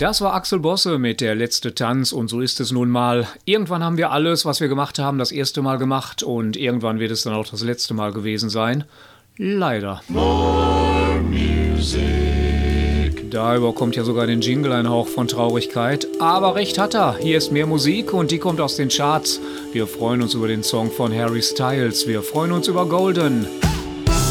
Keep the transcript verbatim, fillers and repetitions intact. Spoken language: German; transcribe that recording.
Das war Axel Bosse mit Der letzte Tanz und so ist es nun mal. Irgendwann haben wir alles, was wir gemacht haben, das erste Mal gemacht und irgendwann wird es dann auch das letzte Mal gewesen sein. Leider. More music. Da überkommt ja sogar den Jingle ein Hauch von Traurigkeit. Aber recht hat er. Hier ist mehr Musik und die kommt aus den Charts. Wir freuen uns über den Song von Harry Styles. Wir freuen uns über Golden.